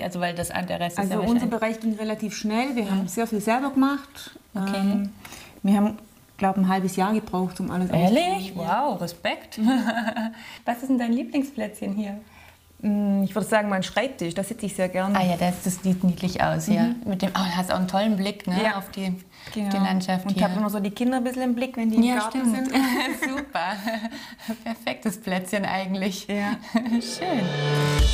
Bereich? Also weil der Rest ist ja Also unser Bereich ging relativ schnell. Wir haben sehr viel selber gemacht. Okay. Wir haben, glaube ich, ein halbes Jahr gebraucht, um alles Ehrlich? Wow, Respekt. Was ist denn dein Lieblingsplätzchen hier? Ich würde sagen, mein Schreibtisch, da sitze ich sehr gerne. Ah ja, das sieht niedlich aus, ja. Mit dem, hast auch einen tollen Blick, ne, Ja. auf die Genau. Landschaft Und ich hier. habe immer so die Kinder ein bisschen im Blick, wenn die im Garten stimmt. sind. Super. Perfektes Plätzchen eigentlich. Ja. Schön.